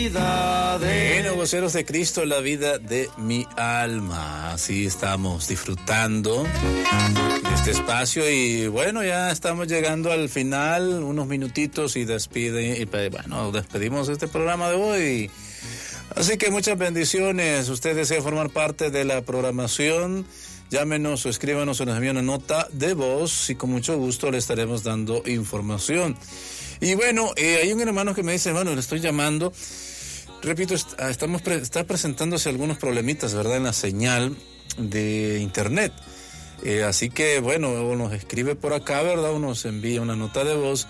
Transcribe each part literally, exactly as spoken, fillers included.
Bueno, voceros de Cristo, la vida de mi alma. Así estamos disfrutando de este espacio y bueno, ya estamos llegando al final, unos minutitos y despide, y bueno, despedimos este programa de hoy. Así que muchas bendiciones. Usted desea formar parte de la programación, llámenos o escríbanos o nos envíe una nota de voz y con mucho gusto le estaremos dando información. Y bueno, eh, hay un hermano que me dice, bueno, le estoy llamando. Repito, estamos pre- está presentándose algunos problemitas, ¿verdad?, en la señal de internet. Eh, así que, bueno, o nos escribe por acá, ¿verdad?, o nos envía una nota de voz.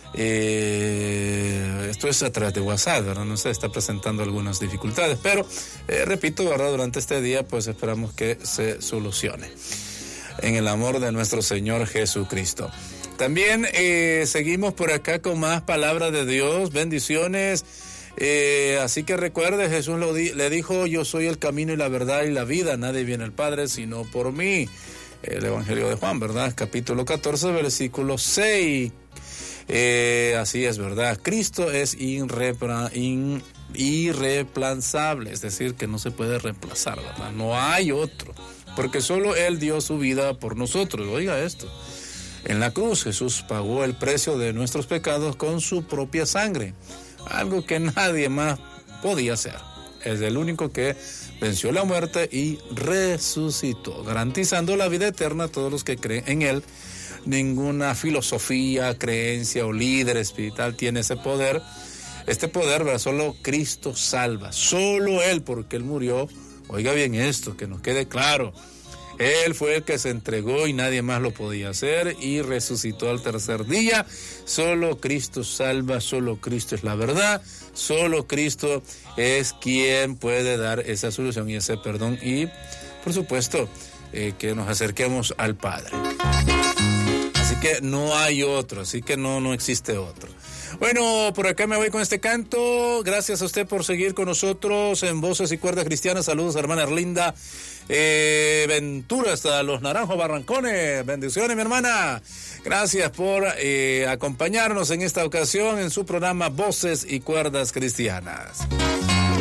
Eh, esto es a través de WhatsApp, ¿verdad? No sé, está presentando algunas dificultades, pero, eh, repito, ¿verdad?, durante este día, pues esperamos que se solucione. En el amor de nuestro Señor Jesucristo. También eh, seguimos por acá con más palabra de Dios, bendiciones. Eh, así que recuerde, Jesús lo di- le dijo, yo soy el camino y la verdad y la vida, nadie viene al Padre sino por mí. El Evangelio de Juan, ¿verdad? Capítulo catorce, versículo seis. Eh, así es, ¿verdad? Cristo es irrepra- in- irreemplazable, es decir, que no se puede reemplazar, ¿verdad? No hay otro, porque solo Él dio su vida por nosotros. Oiga esto. En la cruz Jesús pagó el precio de nuestros pecados con su propia sangre. Algo que nadie más podía hacer. Es el único que venció la muerte y resucitó, garantizando la vida eterna a todos los que creen en Él. Ninguna filosofía, creencia o líder espiritual tiene ese poder. Este poder, ¿verdad? Solo Cristo salva, solo Él, porque Él murió. Oiga bien esto, que nos quede claro. Él fue el que se entregó y nadie más lo podía hacer y resucitó al tercer día. Solo Cristo salva, solo Cristo es la verdad, solo Cristo es quien puede dar esa solución y ese perdón y, por supuesto, eh, que nos acerquemos al Padre. Así que no hay otro, así que no, no existe otro. Bueno, por acá me voy con este canto. Gracias a usted por seguir con nosotros en Voces y Cuerdas Cristianas. Saludos, hermana Erlinda eh, Ventura, hasta Los Naranjos Barrancones. Bendiciones, mi hermana. Gracias por eh, acompañarnos en esta ocasión en su programa Voces y Cuerdas Cristianas.